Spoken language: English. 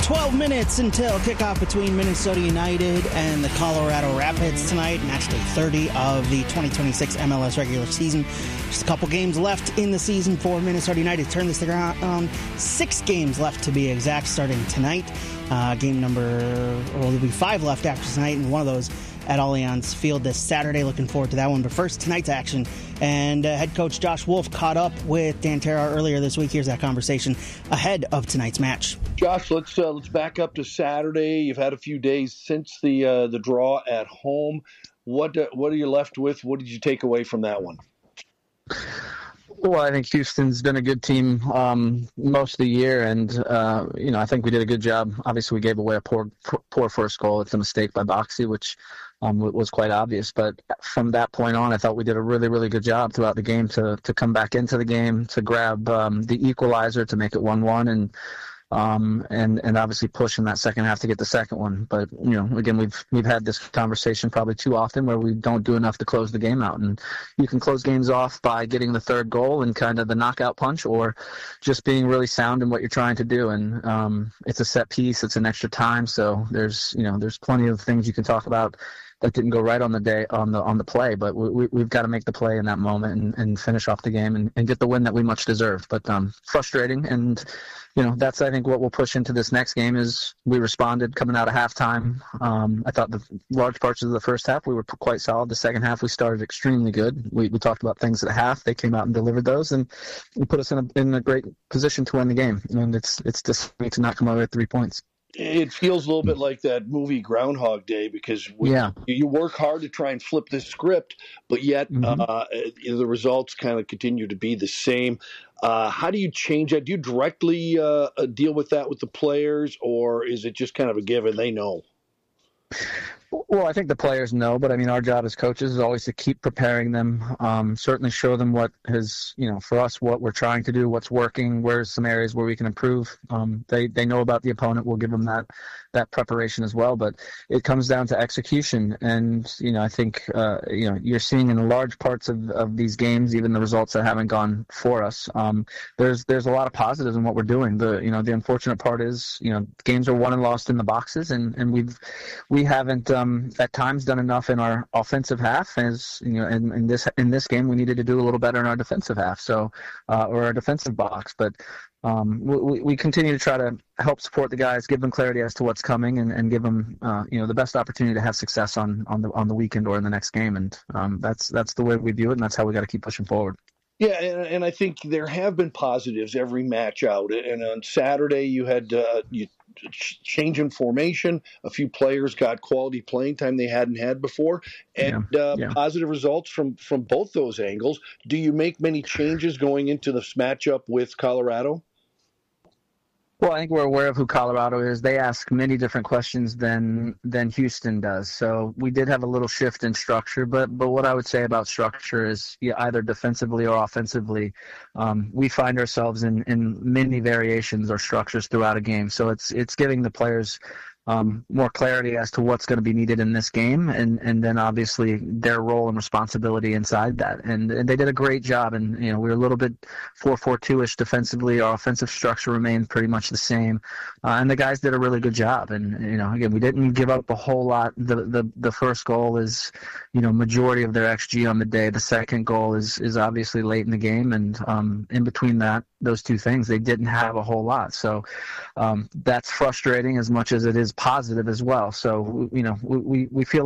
12 minutes until kickoff between Minnesota United and the Colorado Rapids tonight. Match day 30 of the 2026 MLS regular season. Just a couple games left in the season for Minnesota United. Turn this around. 6 games left to be exact, starting tonight. There'll be 5 left after tonight, and one of those at Allianz Field this Saturday. Looking forward to that one. But first, tonight's action. And head coach Josh Wolff caught up with Dan Terhaar earlier this week. Here's that conversation ahead of tonight's match. Josh, let's back up to Saturday. You've had a few days since the draw at home. What are you left with? What did you take away from that one? Well, I think Houston's been a good team most of the year, and I think we did a good job. Obviously, we gave away a poor first goal. It's a mistake by Boxy, which was quite obvious. But from that point on, I thought we did a really, really good job throughout the game to come back into the game, to grab the equalizer, to make it 1-1, and obviously push in that second half to get the second one. But again, we've had this conversation probably too often where we don't do enough to close the game out. And you can close games off by getting the third goal and kind of the knockout punch, or just being really sound in what you're trying to do. And it's a set piece, it's an extra time, so there's plenty of things you can talk about that didn't go right on the day on the play, but we've got to make the play in that moment and finish off the game and get the win that we much deserved. But frustrating, and that's, I think, what we'll push into this next game. Is we responded coming out of halftime. I thought the large parts of the first half we were quite solid. The second half we started extremely good. We talked about things at half. They came out and delivered those, and we put us in a great position to win the game. And it's just to not come away with 3 points. It feels a little bit like that movie Groundhog Day, because you work hard to try and flip the script, but yet the results kind of continue to be the same. How do you change that? Do you directly deal with that with the players, or is it just kind of a given? They know. Well, I think the players know, but I mean, our job as coaches is always to keep preparing them, certainly show them what has, for us, what we're trying to do, what's working, where's some areas where we can improve. They know about the opponent. We'll give them that preparation as well, but it comes down to execution. And, I think, you're seeing in large parts of these games, even the results that haven't gone for us, there's a lot of positives in what we're doing. The unfortunate part is, games are won and lost in the boxes, and we haven't, at times done enough in our offensive half. As in this game, we needed to do a little better in our defensive half, or our defensive box. But we continue to try to help support the guys, give them clarity as to what's coming, and give them the best opportunity to have success on the weekend or in the next game. And that's the way we view it, and that's how we got to keep pushing forward. Yeah, and I think there have been positives every match out. And on Saturday, you had change in formation. A few players got quality playing time they hadn't had before, and positive results from both those angles. Do you make many changes going into this matchup with Colorado? Well, I think we're aware of who Colorado is. They ask many different questions than Houston does. So we did have a little shift in structure, but what I would say about structure is either defensively or offensively, we find ourselves in many variations or structures throughout a game. So it's giving the players more clarity as to what's going to be needed in this game, and then obviously their role and responsibility inside that. And they did a great job, and we were a little bit 4-4-2-ish defensively. Our offensive structure remained pretty much the same, and the guys did a really good job. And again, we didn't give up a whole lot. The first goal is majority of their XG on the day. The second goal is obviously late in the game, and in between those two things, they didn't have a whole lot. So that's frustrating as much as it is positive as well. So we feel